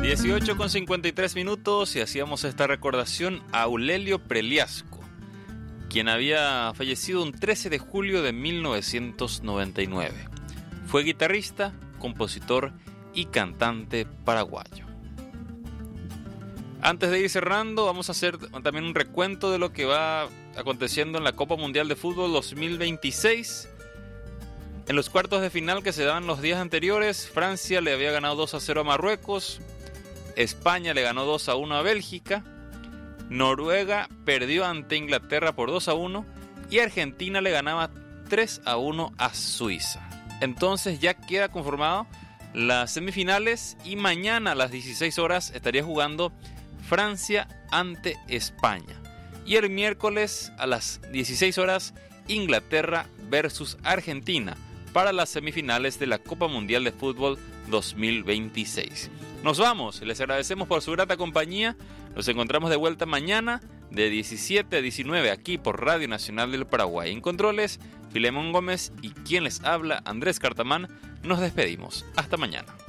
18:53 y hacíamos esta recordación a Aurelio Preliasco, quien había fallecido un 13 de julio de 1999. Fue guitarrista, compositor y cantante paraguayo. Antes de ir cerrando, vamos a hacer también un recuento de lo que va aconteciendo en la Copa Mundial de Fútbol 2026. En los cuartos de final que se daban los días anteriores, Francia le había ganado 2-0 a Marruecos, España le ganó 2-1 a Bélgica, Noruega perdió ante Inglaterra por 2-1 y Argentina le ganaba 3-1 a Suiza. Entonces ya queda conformado las semifinales y mañana a las 16 horas estaría jugando Francia ante España. Y el miércoles a las 16 horas Inglaterra versus Argentina para las semifinales de la Copa Mundial de Fútbol 2026. Nos vamos, les agradecemos por su grata compañía. Nos encontramos de vuelta mañana de 17 a 19 aquí por Radio Nacional del Paraguay. En controles, Filemón Gómez y quien les habla, Andrés Cartamán. Nos despedimos. Hasta mañana.